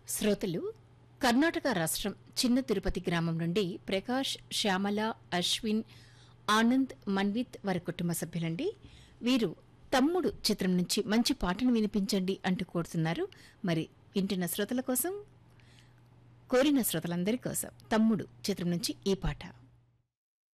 శ్రోతలు కర్ణాటక రాష్ట్రం చిన్న తిరుపతి గ్రామం నుండి ప్రకాష్, శ్యామల, అశ్విన్, ఆనంద్, మన్విత్ వారి కుటుంబ సభ్యులండి. వీరు తమ్ముడు చిత్రం నుంచి మంచి పాటను వినిపించండి అంటూ కోరుతున్నారు. మరి వింటున్న శ్రోతల కోసం, కోరిన శ్రోతలందరి కోసం తమ్ముడు చిత్రం నుంచి ఈ పాట.